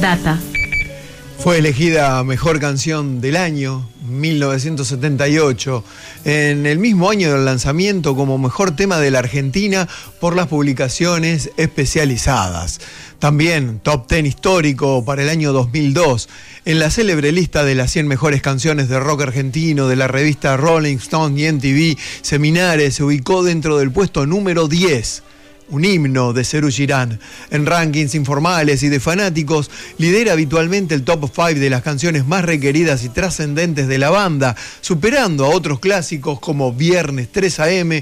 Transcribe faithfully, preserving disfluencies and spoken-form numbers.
Data. Fue elegida Mejor Canción del Año, mil novecientos setenta y ocho, en el mismo año del lanzamiento como Mejor Tema de la Argentina por las publicaciones especializadas. También Top Ten histórico para el año dos mil dos. En la célebre lista de las cien mejores canciones de rock argentino de la revista Rolling Stone y M T V, Seminares se ubicó dentro del puesto número diez. Un himno de Serú Girán. En rankings informales y de fanáticos, lidera habitualmente el top cinco de las canciones más requeridas y trascendentes de la banda, superando a otros clásicos como Viernes tres a eme